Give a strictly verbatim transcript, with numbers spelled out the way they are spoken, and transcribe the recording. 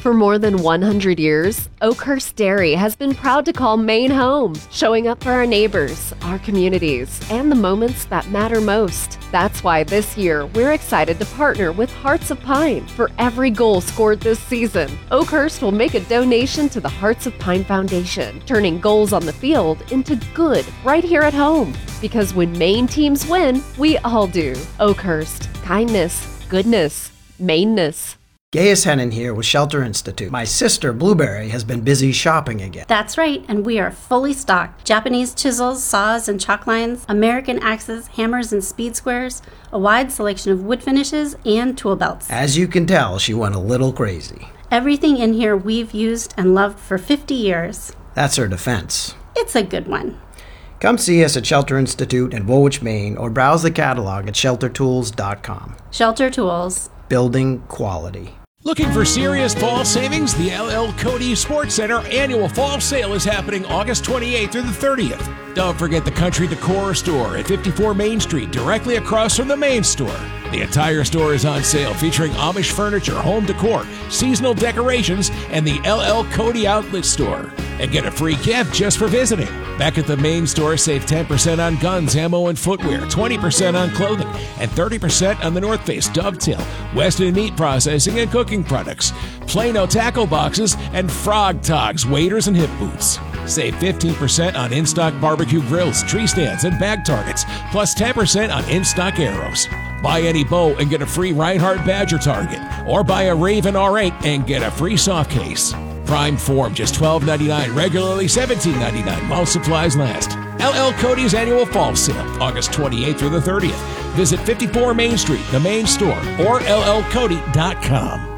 For more than one hundred years, Oakhurst Dairy has been proud to call Maine home, showing up for our neighbors, our communities, and the moments that matter most. That's why this year we're excited to partner with Hearts of Pine. For every goal scored this season, Oakhurst will make a donation to the Hearts of Pine Foundation, turning goals on the field into good right here at home. Because when Maine teams win, we all do. Oakhurst, kindness, goodness, Maineness. Gaius Hennon here with Shelter Institute. My sister, Blueberry, has been busy shopping again. That's right, and we are fully stocked. Japanese chisels, saws, and chalk lines, American axes, hammers, and speed squares, a wide selection of wood finishes, and tool belts. As you can tell, she went a little crazy. Everything in here we've used and loved for fifty years. That's her defense. It's a good one. Come see us at Shelter Institute in Woolwich, Maine, or browse the catalog at shelter tools dot com. Shelter Tools. Building quality. Looking for serious fall savings? The L L Cody Sports Center annual fall sale is happening August twenty-eighth through the thirtieth. Don't forget the Country Decor store at fifty-four Main Street, directly across from the main store. The entire store is on sale, featuring Amish furniture, home decor, seasonal decorations, and the L L Cody Outlet Store. And get a free gift just for visiting. Back at the main store, save ten percent on guns, ammo, and footwear, twenty percent on clothing, and thirty percent on the North Face, Dovetail, Weston Meat Processing, and cooking products, Plano tackle boxes, and Frog Togs, waders, and hip boots. Save fifteen percent on in-stock barbecue grills, tree stands, and bag targets, plus ten percent on in-stock arrows. Buy any bow and get a free Reinhardt Badger target, or buy a Raven R eight and get a free soft case. Prime form just twelve ninety-nine, regularly seventeen ninety-nine while supplies last. L L Cody's annual fall sale, August twenty-eighth through the thirtieth. Visit fifty-four Main Street, the main store, or L L Cody dot com.